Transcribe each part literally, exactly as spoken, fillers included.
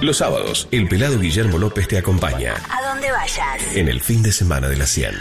Los sábados, el pelado Guillermo López te acompaña. A donde vayas. En el fin de semana de la cien.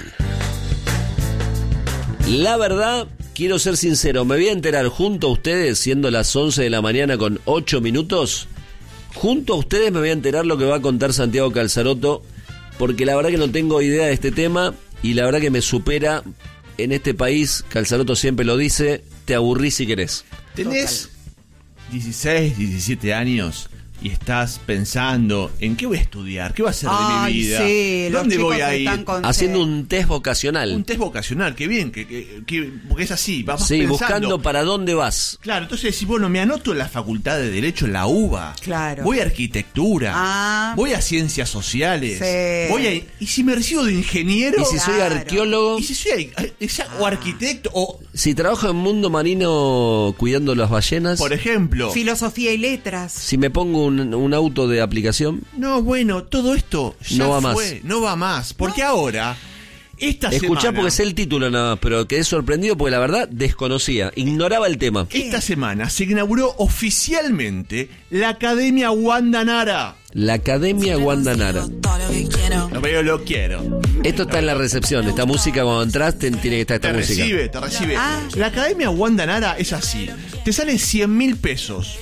La verdad, quiero ser sincero, me voy a enterar junto a ustedes, siendo las once de la mañana con ocho minutos, junto a ustedes me voy a enterar lo que va a contar Santiago Calzaroto, porque la verdad que no tengo idea de este tema y la verdad que me supera. En este país, Calzaroto siempre lo dice, te aburrís si querés. Tenés dieciséis, diecisiete años y estás pensando en qué voy a estudiar, qué va a ser Ay, de mi vida, sí, dónde voy a ir, haciendo un test vocacional. Un test vocacional, qué bien, que, que, que porque es así, vas sí, pensando. Buscando para dónde vas. Claro, entonces decís, bueno, me anoto en la Facultad de Derecho en la UBA, claro. Voy a Arquitectura, ah. voy a Ciencias Sociales, sí. voy a, y si me recibo de ingeniero, y si soy claro. arqueólogo, y si soy ah. o arquitecto, o si trabajo en mundo marino cuidando las ballenas, por ejemplo, filosofía y letras, si me pongo un, un auto de aplicación. No, bueno, todo esto ya no va fue, más. no va más, porque no. ahora esta Escuchá semana, porque sé el título nada más, pero quedé sorprendido porque la verdad desconocía, ignoraba el tema. Esta semana se inauguró oficialmente la Academia Wanda Nara. La Academia Wanda Nara. No, pero lo quiero. Esto está en la recepción, esta música cuando entras te, tiene que estar esta te música. Recibe, te recibe. Ah. La Academia Wanda Nara es así. Te sale cien mil pesos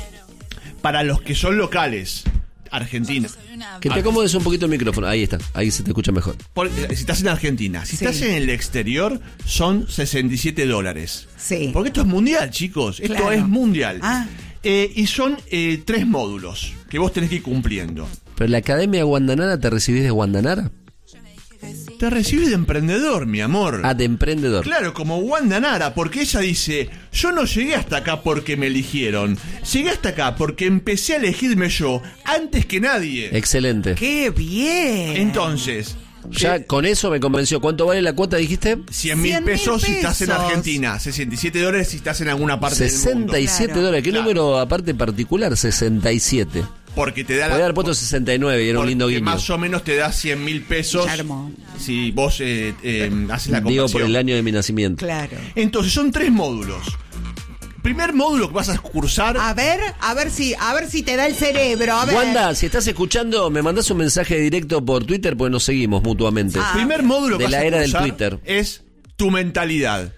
para los que son locales. Argentina. Que te acomodes un poquito el micrófono. Ahí está, ahí se te escucha mejor. Por, si estás en Argentina, si sí. estás en el exterior, son sesenta y siete dólares. Sí. Porque esto es mundial, chicos. Esto claro. es mundial. Ah. Eh, y son eh, tres módulos que vos tenés que ir cumpliendo. Pero la Academia Guandanara, ¿te recibís de Guandanara? Te recibís de emprendedor, mi amor. Ah, de emprendedor. Claro, como Wanda Nara, porque ella dice, yo no llegué hasta acá porque me eligieron. Llegué hasta acá porque empecé a elegirme yo antes que nadie. Excelente. ¡Qué bien! Entonces, ya eh, con eso me convenció. ¿Cuánto vale la cuota, dijiste? cien mil pesos si estás en Argentina, sesenta y siete dólares si estás en alguna parte del mundo. sesenta y siete dólares. ¿Qué Claro. número aparte particular? sesenta y siete. Porque te da Podría la... haber puesto sesenta y nueve y era un lindo guiño. más o menos te da cien mil pesos Charmo. si vos eh, eh, haces la conversión. Digo por el año de mi nacimiento. Claro. Entonces son tres módulos. Primer módulo que vas a cursar. A ver, a ver si, a ver si te da el cerebro. A ver. Wanda, si estás escuchando, me mandás un mensaje directo por Twitter porque nos seguimos mutuamente. Ah. Primer módulo que De vas la a era del cursar Twitter. es tu mentalidad.